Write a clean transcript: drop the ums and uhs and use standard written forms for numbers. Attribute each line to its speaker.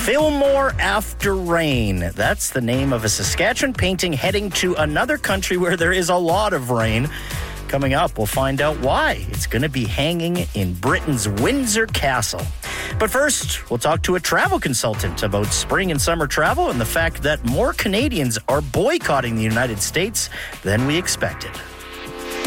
Speaker 1: Fillmore After Rain. That's the name of a Saskatchewan painting heading to another country where there is a lot of rain. Coming up, we'll find out why. It's going to be hanging in Britain's Windsor Castle. But first, we'll talk to a travel consultant about spring and summer travel and the fact that more Canadians are boycotting the United States than we expected.